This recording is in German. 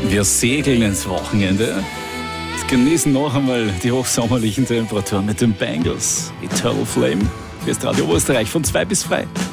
Wir segeln ins Wochenende. Genießen noch einmal die hochsommerlichen Temperaturen mit den Bangles. Eternal Flame. Hier ist Radio Österreich von 2 bis 3.